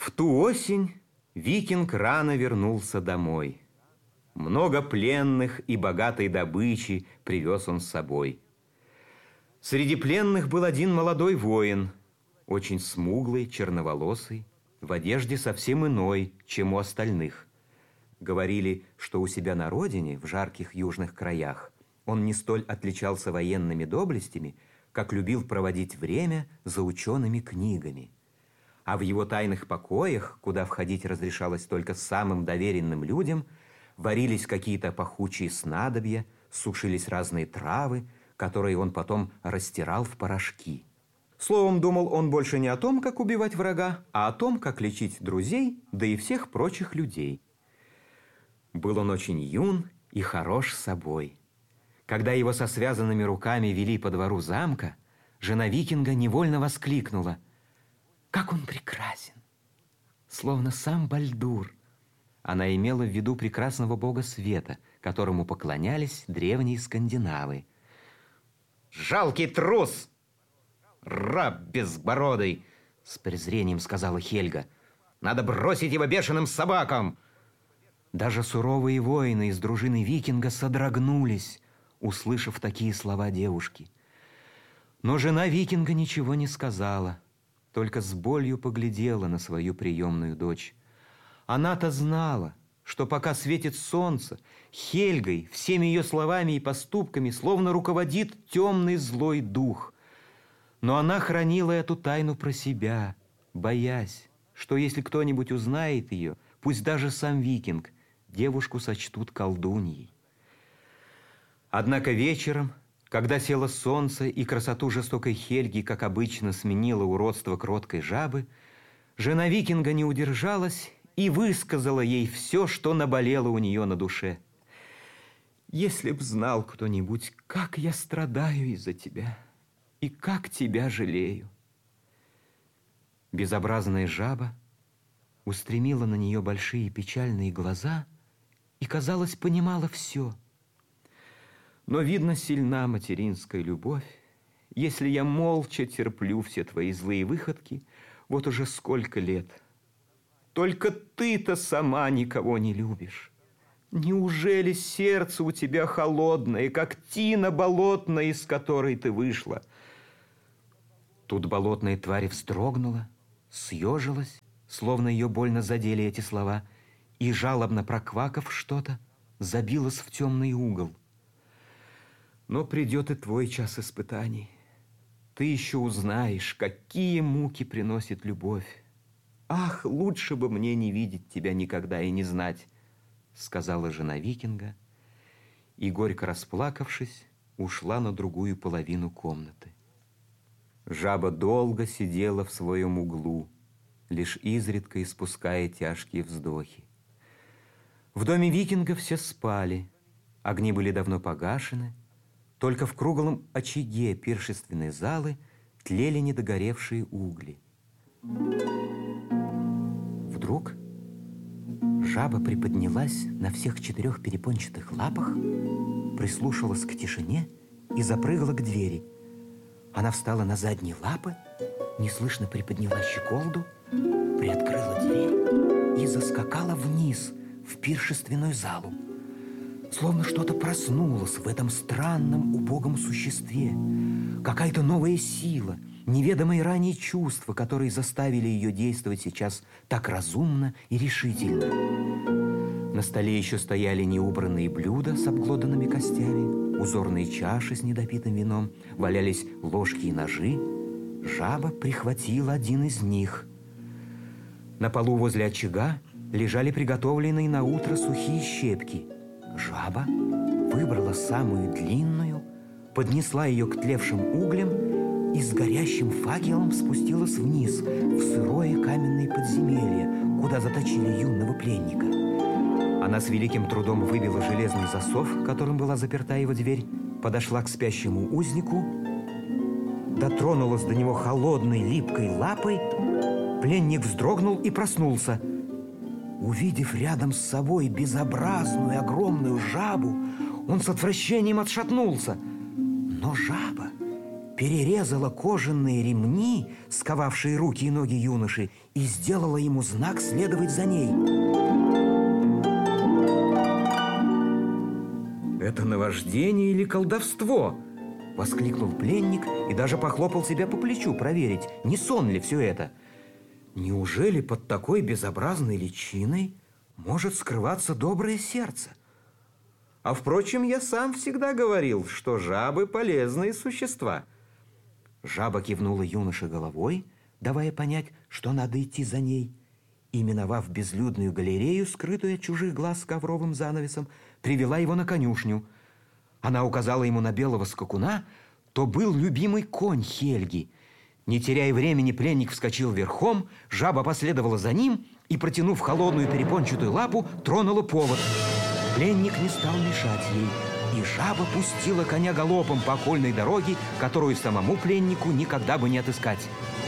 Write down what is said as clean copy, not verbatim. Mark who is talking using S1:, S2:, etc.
S1: В ту осень викинг рано вернулся домой. Много пленных и богатой добычи привез он с собой. Среди пленных был один молодой воин, очень смуглый, черноволосый, в одежде совсем иной, чем у остальных. Говорили, что у себя на родине, в жарких южных краях, он не столь отличался военными доблестями, как любил проводить время за учеными книгами. А в его тайных покоях, куда входить разрешалось только самым доверенным людям, варились какие-то пахучие снадобья, сушились разные травы, которые он потом растирал в порошки. Словом, думал он больше не о том, как убивать врага, а о том, как лечить друзей, да и всех прочих людей. Был он очень юн и хорош собой. Когда его со связанными руками вели по двору замка, жена викинга невольно воскликнула: «Как он прекрасен! Словно сам Бальдур!» Она имела в виду прекрасного бога света, которому поклонялись древние скандинавы. «Жалкий трус! Раб безбородый!» — с презрением сказала Хельга. «Надо бросить его бешеным собакам!» Даже суровые воины из дружины викинга содрогнулись, услышав такие слова девушки. Но жена викинга ничего не сказала, только с болью поглядела на свою приемную дочь. Она-то знала, что пока светит солнце, Хельгой, всеми ее словами и поступками словно руководит темный злой дух. Но она хранила эту тайну про себя, боясь, что если кто-нибудь узнает ее, пусть даже сам викинг, девушку сочтут колдуньей. Однако вечером, когда село солнце и красоту жестокой Хельги, как обычно, сменило уродство кроткой жабы, жена викинга не удержалась и высказала ей все, что наболело у нее на душе. «Если б знал кто-нибудь, как я страдаю из-за тебя и как тебя жалею!» Безобразная жаба устремила на нее большие печальные глаза и, казалось, понимала все. «Но, видно, сильна материнская любовь, если я молча терплю все твои злые выходки вот уже сколько лет. Только ты-то сама никого не любишь. Неужели сердце у тебя холодное, как тина болотная, из которой ты вышла?» Тут болотная тварь вздрогнула, съежилась, словно ее больно задели эти слова, и, жалобно проквакав что-то, забилась в темный угол. «Но придет и твой час испытаний. Ты еще узнаешь, какие муки приносит любовь. Ах, лучше бы мне не видеть тебя никогда и не знать», — сказала жена викинга, и, горько расплакавшись, ушла на другую половину комнаты. Жаба долго сидела в своем углу, лишь изредка испуская тяжкие вздохи. В доме викинга все спали, огни были давно погашены, только в круглом очаге пиршественной залы тлели недогоревшие угли. Вдруг жаба приподнялась на всех 4 перепончатых лапах, прислушалась к тишине и запрыгала к двери. Она встала на задние лапы, неслышно приподняла щеколду, приоткрыла дверь и заскакала вниз в пиршественную залу. Словно что-то проснулось в этом странном убогом существе. Какая-то новая сила, неведомые ранее чувства, которые заставили ее действовать сейчас так разумно и решительно. На столе еще стояли неубранные блюда с обглоданными костями, узорные чаши с недопитым вином, валялись ложки и ножи. Жаба прихватила один из них. На полу возле очага лежали приготовленные на утро сухие щепки. Жаба выбрала самую длинную, поднесла ее к тлевшим углям и с горящим факелом спустилась вниз, в сырое каменное подземелье, куда заточили юного пленника. Она с великим трудом выбила железный засов, которым была заперта его дверь, подошла к спящему узнику, дотронулась до него холодной липкой лапой. Пленник вздрогнул и проснулся. Увидев рядом с собой безобразную огромную жабу, он с отвращением отшатнулся. Но жаба
S2: перерезала кожаные ремни, сковавшие руки и ноги юноши, и сделала ему знак следовать за ней.
S1: «Это наваждение или колдовство?»
S2: — воскликнул пленник и даже похлопал себя по плечу проверить, не сон ли все это. Неужели под такой безобразной личиной может скрываться доброе сердце?
S1: А впрочем, я сам всегда говорил, что жабы полезные существа.
S2: Жаба кивнула юноше головой, давая понять, что надо идти за ней, и, миновав безлюдную галерею, скрытую от чужих глаз ковровым занавесом, привела его на конюшню. Она указала ему на белого скакуна, то был любимый конь Хельги. Не теряя времени, пленник вскочил верхом, жаба последовала за ним и, протянув холодную перепончатую лапу, тронула повод. Пленник не стал мешать ей, и жаба пустила коня галопом по окольной дороге, которую самому пленнику никогда бы не отыскать.